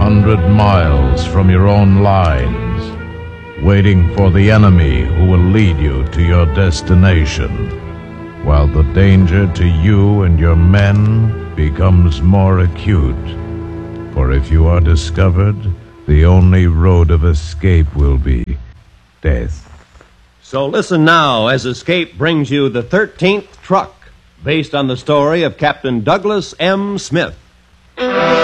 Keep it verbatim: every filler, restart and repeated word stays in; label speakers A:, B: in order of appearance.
A: hundred miles from your own lines, waiting for the enemy who will lead you to your destination, while the danger to you and your men becomes more acute. For if you are discovered, the only road of escape will be death.
B: So listen now as Escape brings you the thirteenth Truck, based on the story of Captain Douglas M. Smith.